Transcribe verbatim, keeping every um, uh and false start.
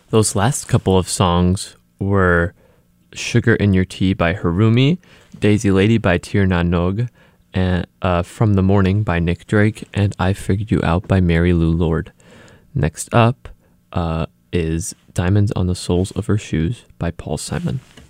Those last couple of songs were Sugar in Your Tea by Harumi, Daisy Lady by Tir Na Nog, and uh, From the Morning by Nick Drake, and I Figured You Out by Mary Lou Lord. Next up uh, is Diamonds on the Soles of Her Shoes by Paul Simon.